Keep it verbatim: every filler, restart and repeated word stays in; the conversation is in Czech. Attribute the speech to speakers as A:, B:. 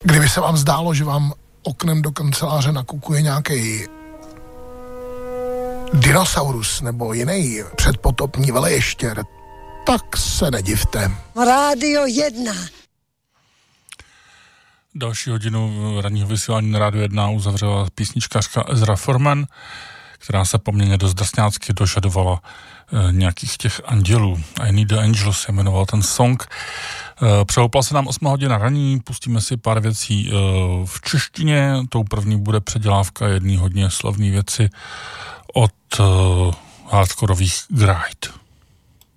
A: Kdyby se vám zdálo, že vám oknem do kanceláře nakukuje nějaký dinosaurus nebo jiný předpotopní veleještěr, tak se nedivte.
B: Rádio jedna.
C: Další hodinu ranního vysílání na Rádiu jedna uzavřela písničkařka Ezra Foreman, která se poměrně dost drsňácky dožadovala e, nějakých těch andělů. I Need the Angels se jmenoval ten song. E, přehoupla se nám osmá hodina raní, pustíme si pár věcí e, v češtině. Tou první bude předělávka jedný hodně slavný věci od e, hardkorových Gride.